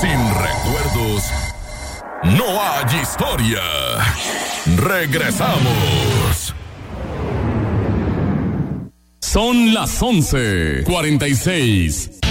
Sin recuerdos, no hay historia. Regresamos. Son las 11:46.